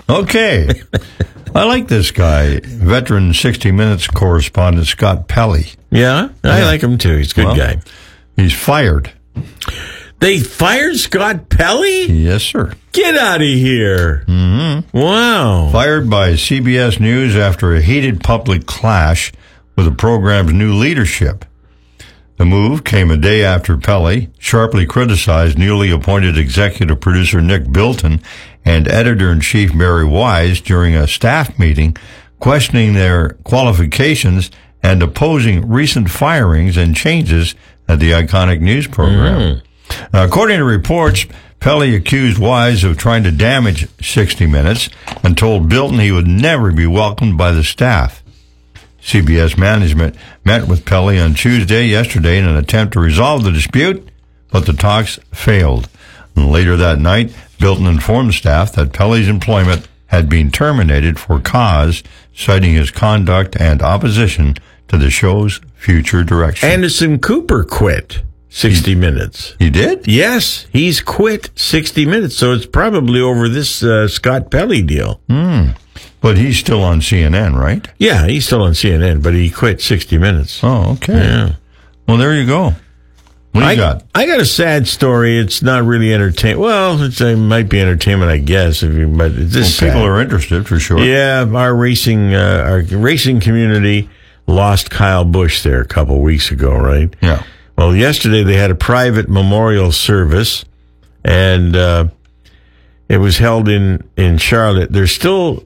Okay. I like this guy, veteran 60 Minutes correspondent Scott Pelley. Yeah, I like him too. He's a good guy. He's fired. They fired Scott Pelley? Yes, sir. Get out of here. Mm-hmm. Wow. Fired by CBS News after a heated public clash with the program's new leadership. The move came a day after Pelley sharply criticized newly appointed executive producer Nick Bilton and editor-in-chief Mary Wise during a staff meeting, questioning their qualifications and opposing recent firings and changes at the iconic news program. Now, according to reports, Pelley accused Wise of trying to damage 60 Minutes and told Bilton he would never be welcomed by the staff. CBS management met with Pelley on Tuesday, yesterday, in an attempt to resolve the dispute, but the talks failed. And later that night, Bilton informed staff that Pelley's employment had been terminated for cause, citing his conduct and opposition to the show's future direction. Anderson Cooper quit 60 Minutes. He did? Yes, he's quit 60 Minutes, so it's probably over this Scott Pelley deal. But he's still on CNN, right? Yeah, he's still on CNN, but he quit 60 Minutes. Oh, okay. Yeah. Well, there you go. What do you got? I got a sad story. It's not really entertainment. Well, it might be entertainment, I guess, but it's just people are interested for sure. Yeah, our racing community lost Kyle Busch there a couple weeks ago, right? Yeah. Well, yesterday they had a private memorial service, and it was held in Charlotte. They're still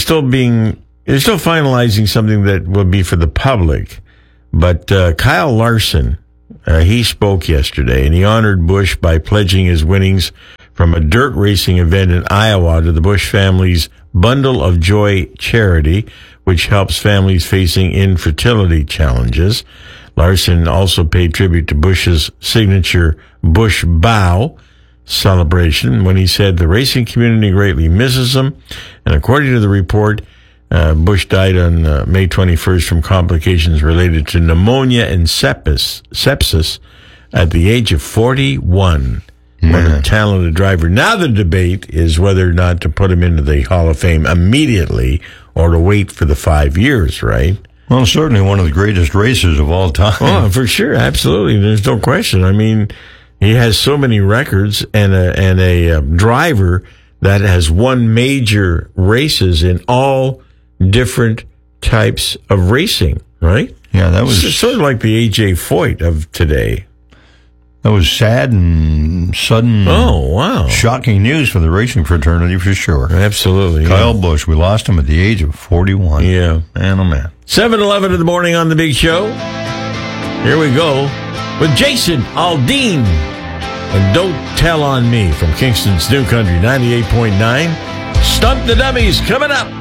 finalizing something that will be for the public, but Kyle Larson. He spoke yesterday, and he honored Busch by pledging his winnings from a dirt racing event in Iowa to the Busch family's Bundle of Joy charity, which helps families facing infertility challenges. Larson also paid tribute to Busch's signature Busch Bow celebration when he said the racing community greatly misses him. And according to the report, Busch died on May 21st from complications related to pneumonia and sepsis at the age of 41. What a talented driver. Now the debate is whether or not to put him into the Hall of Fame immediately or to wait for the 5 years, right? Well, certainly one of the greatest racers of all time. Oh, for sure. Absolutely. There's no question. I mean, he has so many records and a driver that has won major races in all different types of racing, right? Yeah, that was sort of like the A.J. Foyt of today. That was sad and sudden. Oh, wow. Shocking news for the racing fraternity for sure. Absolutely. Kyle Busch, we lost him at the age of 41. Yeah. Man, oh man. 7:11 in the morning on The Big Show. Here we go with Jason Aldean. And Don't Tell on Me from Kingston's New Country 98.9. Stump the Dummies coming up.